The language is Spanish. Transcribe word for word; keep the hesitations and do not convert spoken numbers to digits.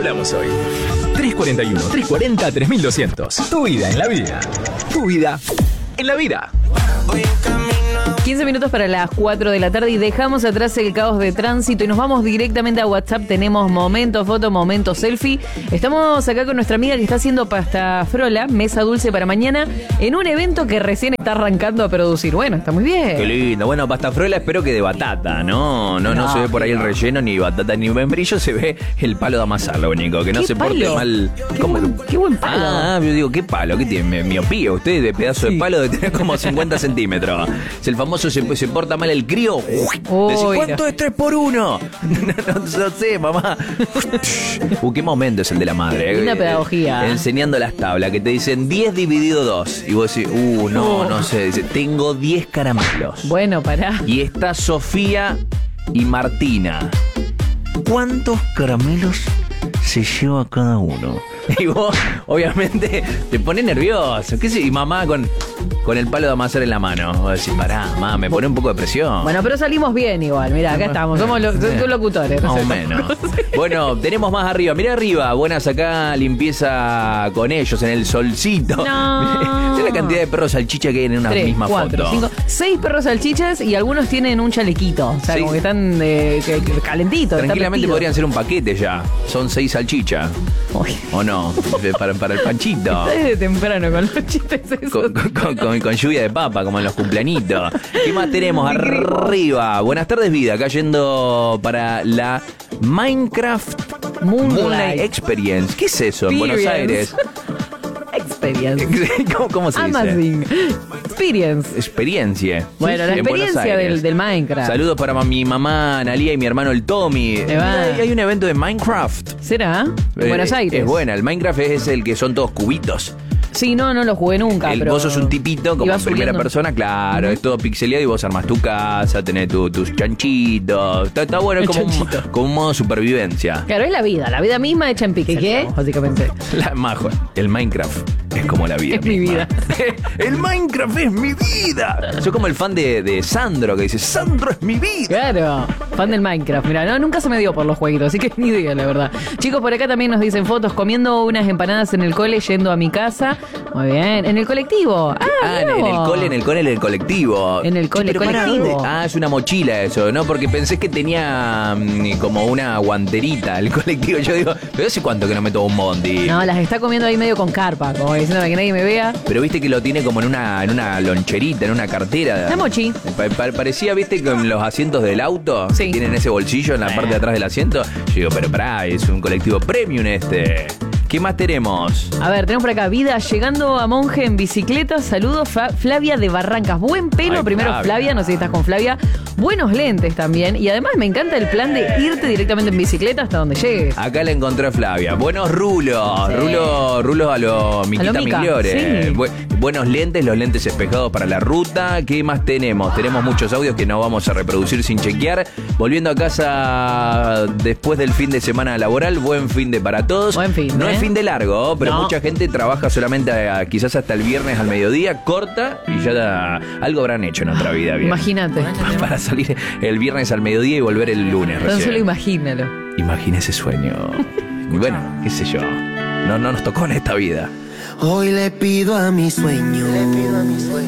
hablamos hoy? tres cuarenta y uno, tres cuarenta, tres mil doscientos. Tu vida en la vida. Tu vida en la vida. quince minutos para las cuatro de la tarde y dejamos atrás el caos de tránsito y nos vamos directamente a WhatsApp. Tenemos momento foto, momento selfie. Estamos acá con nuestra amiga que está haciendo pasta frola, mesa dulce para mañana, en un evento que recién está arrancando a producir. Bueno, está muy bien. Qué lindo. Bueno, pasta frola espero que de batata, ¿no? No, no, no se ve por ahí el relleno, ni batata, ni membrillo. Se ve el palo de amasar, lo único. Que no se palo? porte mal. Qué, ¿Cómo? buen, qué buen palo. Ah, yo digo, ¿qué palo? ¿Qué tiene? Miopía. Usted de pedazo sí. de palo de tener como cincuenta centímetros. Es el famoso se, se porta mal el crío. Oh, Decís, ¿cuánto es tres por uno? no, no sé, mamá. uh, qué momento es el de la madre. Una pedagogía. Eh, enseñando las tablas, que te dicen diez dividido dos. Y vos decís, uh, no, oh. no sé. Dice, tengo diez caramelos. Bueno, pará. Y está Sofía y Martina. ¿Cuántos caramelos se lleva cada uno? Y vos, obviamente, te pones nervioso. ¿Qué sé? Y mamá con, con el palo de amasar en la mano. Vos decís, pará, mamá, me pone un poco de presión. Bueno, pero salimos bien igual. Mirá, acá estamos. Somos lo, sí. locutores. Más o menos. Bueno, tenemos más arriba. Mirá arriba. Buenas acá, limpieza con ellos en el solcito. No. Es la cantidad de perros salchicha que hay en una Tres, misma cuatro, foto. Cinco, seis perros salchichas y algunos tienen un chalequito. O sea, sí. como que están eh, que, que calentitos. Tranquilamente podrían ser un paquete ya. Son seis salchichas. Uy. ¿O no? Para, para el panchito. Estás de temprano con los chistes esos. Con, con, con, con lluvia de papa, como en los cumpleañitos. ¿Qué más tenemos arriba? Buenas tardes, vida. Acá yendo para la Minecraft Moonlight, Moonlight Experience. ¿Qué es eso en Buenos Aires? Experience. ¿Cómo, cómo se Amazing. dice? Experience. Experiencia. Bueno, la experiencia del, del Minecraft. Saludos para mi mamá Analia y mi hermano el Tommy. Hay, hay un evento de Minecraft. ¿Será? En eh, Buenos Aires. Es buena. El Minecraft es el que son todos cubitos. Sí, no, no lo jugué nunca. El, pero vos sos un tipito como en primera persona, claro, uh-huh. es todo pixeleado y vos armás tu casa, tenés tu, tus chanchitos. Está, está bueno, es como un, como un modo supervivencia. Claro, es la vida, la vida misma hecha en pixel, ¿qué? Básicamente. La majo, el Minecraft es como la vida. Es misma. mi vida. El Minecraft es mi vida. Soy como el fan de, de Sandro que dice, Sandro es mi vida. Claro, fan del Minecraft. Mira, no, nunca se me dio por los jueguitos, así que ni idea, la verdad. Chicos, por acá también nos dicen fotos comiendo unas empanadas en el cole yendo a mi casa. Muy bien. ¿En el colectivo? Ah, ah en, en el cole, en el cole, en el colectivo. En el cole, Pero colectivo. Para, ah, es una mochila eso, ¿no? Porque pensé que tenía mmm, como una guanterita el colectivo. Yo digo, ¿pero hace cuánto que no me tomo un bondi? No, las está comiendo ahí medio con carpa, como diciéndome que nadie me vea. Pero viste que lo tiene como en una, en una loncherita, en una cartera. La mochi. Pa- pa- parecía, viste, con los asientos del auto. Sí. Que tienen ese bolsillo en la parte de atrás del asiento. Yo digo, pero pará, es un colectivo premium este. ¿Qué más tenemos? A ver, tenemos por acá Vida llegando a Monje en bicicleta. Saludos, Fa- Flavia de Barrancas. Buen pelo. Ay, primero Flavia. Flavia, no sé si estás con Flavia. Buenos lentes también. Y además me encanta el plan de irte directamente en bicicleta hasta donde llegues. Acá la encontré a Flavia. Buenos rulos. Sí. Rulos, rulos a los Miquita a lo Mica. Migliore. Sí. Bu- buenos lentes, los lentes espejados para la ruta. ¿Qué más tenemos? Tenemos muchos audios que no vamos a reproducir sin chequear. Volviendo a casa después del fin de semana laboral. Buen fin de para todos. Buen fin, No ¿eh? es fin de largo, pero no. mucha gente trabaja solamente a, quizás hasta el viernes al mediodía, corta y ya da, algo habrán hecho en otra vida. Bien. Imagínate. Para salir el viernes al mediodía y volver el lunes Tan recién. solo imagínalo. Imagina ese sueño. Y bueno, qué sé yo. No, no nos tocó en esta vida. Hoy le pido a mi sueño, le pido a mi sueño